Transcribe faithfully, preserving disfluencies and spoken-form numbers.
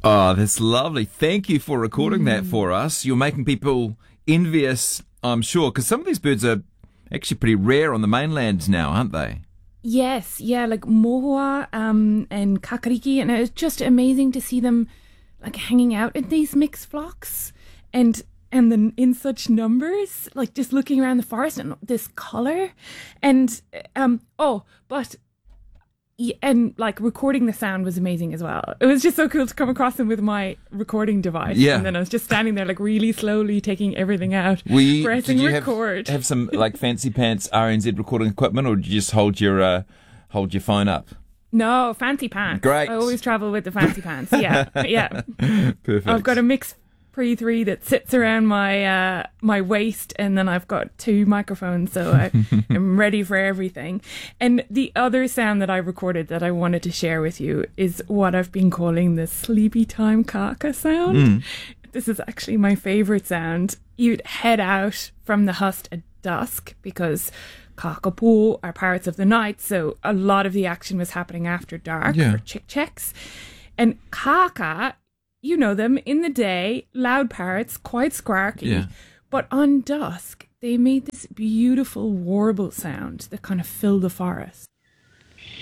Oh, that's lovely. Thank you for recording mm. that for us. You're making people envious, I'm sure, because some of these birds are actually pretty rare on the mainland now, aren't they? Yes, yeah, like mohua um, and kakariki, and it's just amazing to see them like hanging out in these mixed flocks and and then in such numbers, like just looking around the forest and this colour. And um oh, but yeah, and like recording the sound was amazing as well. It was just so cool to come across them with my recording device. Yeah. And then I was just standing there like really slowly taking everything out, you, pressing did you record. Have, have some like fancy pants R N Z recording equipment, or did you just hold your uh, hold your phone up? No, fancy pants. Great. I always travel with the fancy pants. Yeah, yeah. Perfect. I've got a Mix Pre three that sits around my uh, my waist, and then I've got two microphones, so I am ready for everything. And the other sound that I recorded that I wanted to share with you is what I've been calling the sleepy time kaka sound. Mm. This is actually my favourite sound. You'd head out from the hust at dusk because kakapo are parrots of the night, so a lot of the action was happening after dark yeah. for chick checks. And kaka, you know them, in the day, loud parrots, quite squarky. Yeah. But on dusk, they made this beautiful warble sound that kind of filled the forest.